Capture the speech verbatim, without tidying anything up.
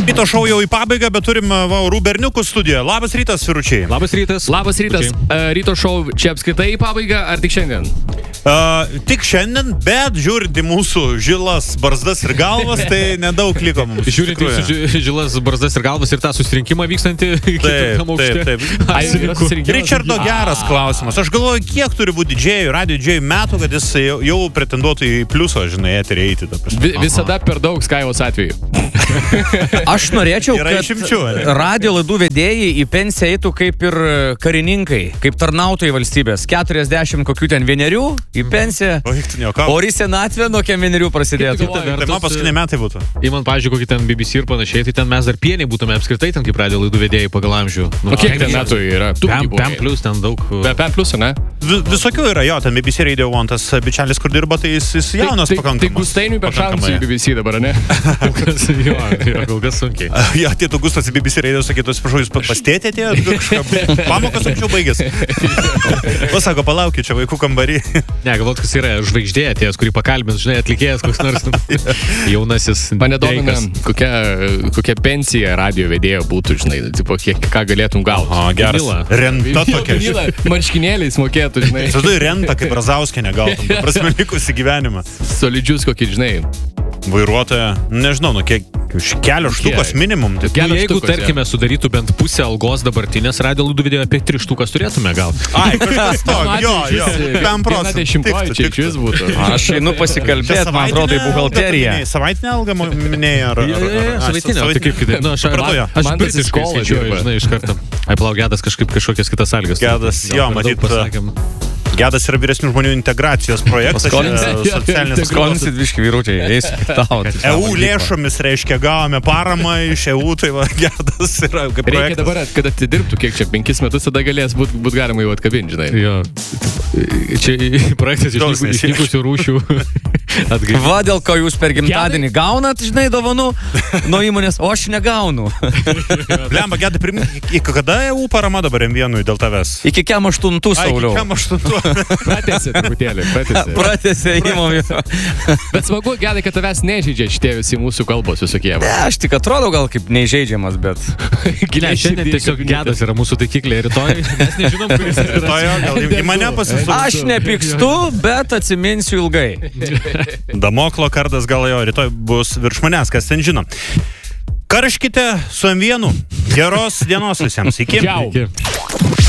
Ryto šou jau į pabaigą, bet turim va, Rūberniukų studiją. Labas rytas, Vyručiai. Labas rytas. Labas rytas. Uh, ryto šou čia apskritai į pabaigą, ar tik šiandien? Uh, tik šiandien, bet žiūrint į mūsų žilas, barzdas ir galvas, tai nedaug liko mums. Žiūrint į ži, žilas, barzdas ir galvas ir tą susirinkimą vykstantį kitam aukšte. Taip, taip. Richardo geras klausimas. Aš galvoju, kiek turi būti didžėjų, radio didžėjų metų, kad jis jau, jau pretenduotų į pliuso, žinai, eterį eiti. Vi, visada per daug Skaivaus atveju. Aš norėčiau, Yra kad išimčių, ne? radio laidų vedėjai į pensiją eitų kaip ir karininkai, kaip tarnautojai valstybės. keturiasdešimt kokių ten vienerių į pensiją, o į senatvę nuo kiem vienerių prasidėtų. Tai man paskutiniai metai būtų. Įman, pavyzdžiui, kokį ten B B C ir panašiai, tai ten mes dar pieniai būtume apskritai ten kaip radio laidų vedėjai pagal amžių. Nu, o kiek ten metų yra? Pem, pem plus ten daug. Be Pem plus, ne? Vis, visokių yra, jo, ten B B C Radio One, tas bičelis, kur dirba, tai jis, jis jaunas tai, pakankamai. Tai Gustainiui per šansų į B B C dabar, ne? Jo, jo, kol kas sunkiai. Jo, atėtų Gustas į B B C Radio, sakytų, atsiprašau, jūs pastėtė atėjo, pamokas anksčiau baigės. Pasako, palaukit, čia vaikų kambarį. Ne, galvot, kas yra žvaigždė atėjęs, kurį pakalbins, žinai, atlikėjas koks nors jaunasis. Mane domina, kokia, kokia pensija radio vedėjo būtų, žinai, tipo, kiek, ką galėtum gauti. O, geras. Renta tokia. Vinilą, marškinėliais mokėtų, žinai. Tada renta kaip Brazauskienė gautum, prasme likusi gyvenimą. Solidžius kokį, žinai. Vairuotoja, nežinau, nu kiek, kelios štukos minimum. Tai Jeigu, štukos, tarkime, sudarytų bent pusę algos dabartinės radio laidų video, apie tris štukas turėtume gauti. Ai, kažkas to, jo, jo, pem procentų. Dešimtoji čia iš vis būtų. Aš einu pasikalbėti, man atrodo, į buhalteriją. Savaitinę algą minėjai, ar... Savaitinę, tai kaip kitaip. Nu, aš aš britiškai skaičiuoju, žinai, iš karto. Ai, palauk, Gedas kažkaip kažkokias kitas sąlygas. Gedas, jo, matyt, Gedas yra vyresnių žmonių integracijos projektas. Skolinsit viški Vyručiai, eis tau. E U lėšomis, reiškia, gavome paramą iš E U, tai va, Gedas yra kaip projektas. Reikia dabar, kad atidirbtų, kiek čia, penkis metus, tada galės būti būt galima jau atkabinti, žinai. Jo. Čia projektas išnykusių rūšių atgaivinti. Va, dėl ko jūs per gimtadienį gaunat, žinai, dovanų nuo įmonės, o aš negaunu. Blemba, Gedai, primink, iki kada E U parama dabar M vienui dėl tavęs? Iki kem aštuntų, Sauliau. Ai, iki kem aštuntų. Pratėsi truputėlį, pratėsi. Pratėsi įmom. Bet smagu, Gedai, kad tavęs nežaidžia šitie visi mūsų kalbos visokie. Ne, aš tik atrodau gal kaip neįžeidžiamas, bet... Ne, šiandien tiesiog Gedas yra mūsų taikiklė, rytoj mes nežinom, kuris yra. Rytoj, gal į mane pasisuks. Aš nepykstu, bet atsiminsiu ilgai. Damoklo kardas gal jo, rytoj bus virš manęs, kas ten žino. Karškite su M vienu. Geros dienos visiems. Iki. Čiau.